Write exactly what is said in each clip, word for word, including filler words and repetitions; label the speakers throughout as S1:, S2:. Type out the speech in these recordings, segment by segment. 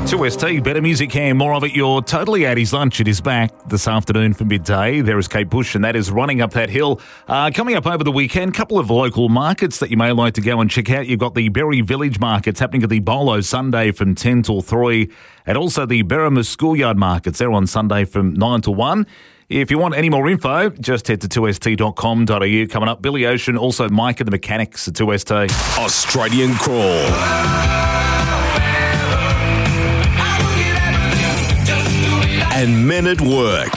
S1: two S T, better music and more of it. Your Totally eighties lunch. It is back this afternoon for midday. There is Kate Bush, and that is Running Up That Hill. Uh, coming up over the weekend, couple of local markets that you may like to go and check out. You've got the Berry Village Markets happening at the Bolo Sunday from ten till three, and also the Berrimus Schoolyard Markets. They're on Sunday from nine till one. If you want any more info, just head to two s t dot com dot a u. Coming up, Billy Ocean, also Mike and the Mechanics at two S T.
S2: Australian Crawl. And Men at Work.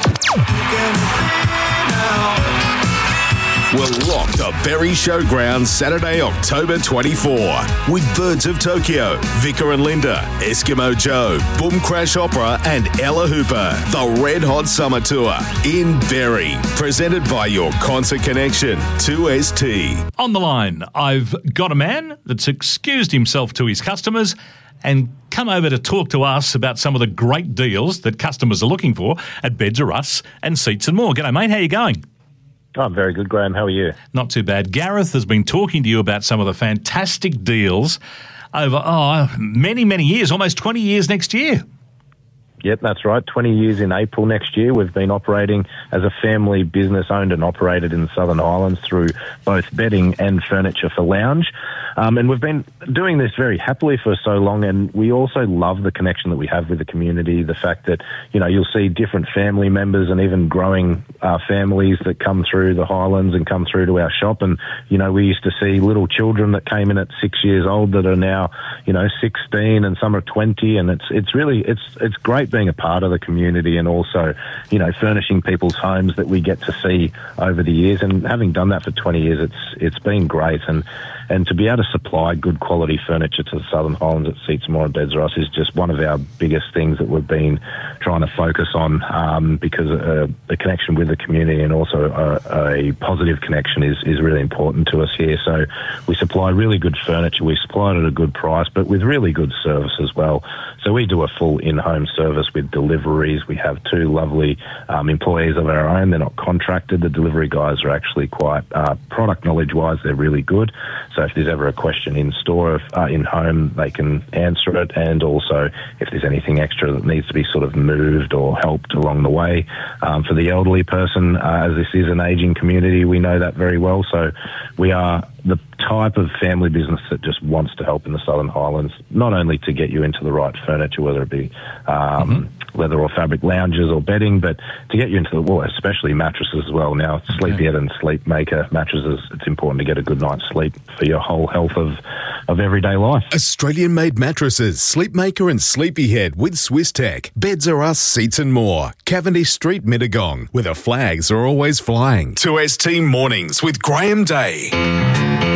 S2: We're locked to Berry Showground Saturday, October twenty-fourth with Birds of Tokyo, Vicar and Linda, Eskimo Joe, Boom Crash Opera and Ella Hooper. The Red Hot Summer Tour in Berry. Presented by your Concert Connection, two S T.
S3: On the line, I've got a man that's excused himself to his customers and come over to talk to us about some of the great deals that customers are looking for at Beds R Us and Seats and More. G'day, mate. How you going?
S4: Oh, very good, Graham. How are you?
S3: Not too bad. Gareth has been talking to you about some of the fantastic deals over oh, many, many years, almost twenty years next year.
S4: Yep, that's right. twenty years in April next year. We've been operating as a family business owned and operated in the Southern Highlands through both bedding and furniture for lounge. Um, and we've been doing this very happily for so long, and we also love the connection that we have with the community, the fact that, you know, you'll see different family members and even growing uh, families that come through the Highlands and come through to our shop. And, you know, we used to see little children that came in at six years old that are now, you know, sixteen, and some are twenty, and it's it's really, it's it's great being a part of the community and also, you know, furnishing people's homes that we get to see over the years. And having done that for twenty years, it's it's been great. And and to be able to supply good quality furniture to the Southern Highlands at Seats and More and Beds R Us is just one of our biggest things that we've been trying to focus on, um, because uh, the connection with the community and also a, a positive connection is, is really important to us here. So we supply really good furniture, we supply it at a good price, but with really good service as well. So we do a full in-home service with deliveries. We have two lovely um, employees of our own. They're not contracted. The delivery guys are actually quite, uh, product knowledge-wise, they're really good. So if there's ever a question in store, uh, in home, they can answer it. And also if there's anything extra that needs to be sort of moved or helped along the way, um, for the elderly person, uh, as this is an ageing community, we know that very well. So we are the type of family business that just wants to help in the Southern Highlands, not only to get you into the right furniture, whether it be um, mm-hmm. leather or fabric lounges or bedding, but to get you into the, well, especially mattresses as well. Now, Sleepyhead and Sleepmaker mattresses, it's important to get a good night's sleep for your whole health of, of everyday life.
S2: Australian-made mattresses, Sleepmaker and Sleepyhead with Swiss Tech. Beds R Us, Seats and More. Cavendish Street, Mittagong, where the flags are always flying. two S T Mornings with Graham Day.